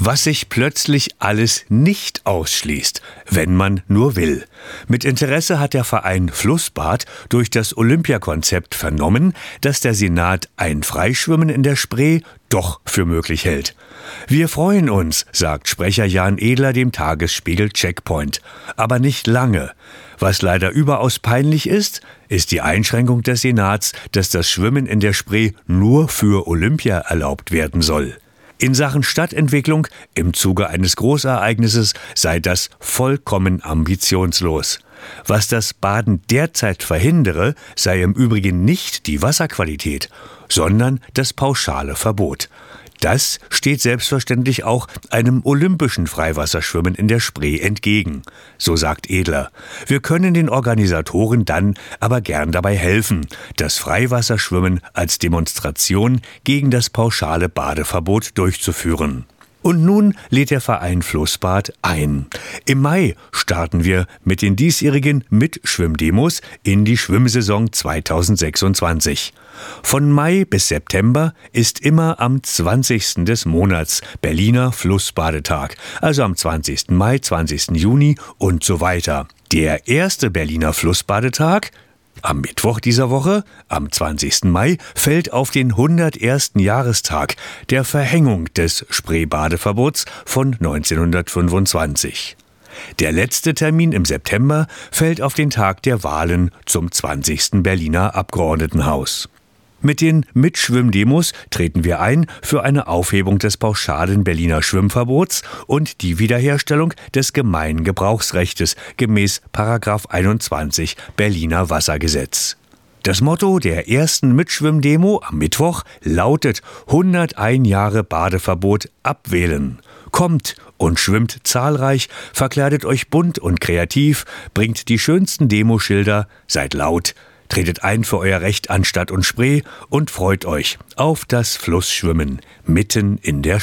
Was sich plötzlich alles nicht ausschließt, wenn man nur will. Mit Interesse hat der Verein Flussbad durch das Olympiakonzept vernommen, dass der Senat ein Freischwimmen in der Spree doch für möglich hält. Wir freuen uns, sagt Sprecher Jan Edler dem Tagesspiegel Checkpoint. Aber nicht lange. Was leider überaus peinlich ist die Einschränkung des Senats, dass das Schwimmen in der Spree nur für Olympia erlaubt werden soll. In Sachen Stadtentwicklung im Zuge eines Großereignisses sei das vollkommen ambitionslos. Was das Baden derzeit verhindere, sei im Übrigen nicht die Wasserqualität, sondern das pauschale Verbot. Das steht selbstverständlich auch einem olympischen Freiwasserschwimmen in der Spree entgegen, so sagt Edler. Wir können den Organisatoren dann aber gern dabei helfen, das Freiwasserschwimmen als Demonstration gegen das pauschale Badeverbot durchzuführen. Und nun lädt der Verein Flussbad ein. Im Mai starten wir mit den diesjährigen Mitschwimmdemos in die Schwimmsaison 2026. Von Mai bis September ist immer am 20. des Monats Berliner Flussbadetag, also am 20. Mai, 20. Juni und so weiter. Der erste Berliner Flussbadetag am Mittwoch dieser Woche, am 20. Mai, fällt auf den 101. Jahrestag der Verhängung des Spreebadeverbots von 1925. Der letzte Termin im September fällt auf den Tag der Wahlen zum 20. Berliner Abgeordnetenhaus. Mit den Mitschwimmdemos treten wir ein für eine Aufhebung des pauschalen Berliner Schwimmverbots und die Wiederherstellung des Gemeingebrauchsrechtes gemäß § 21 Berliner Wassergesetz. Das Motto der ersten Mitschwimmdemo am Mittwoch lautet 101 Jahre Badeverbot abwählen. Kommt und schwimmt zahlreich, verkleidet euch bunt und kreativ, bringt die schönsten Demoschilder, seid laut, tretet ein für euer Recht an Stadt und Spree und freut euch auf das Flussschwimmen mitten in der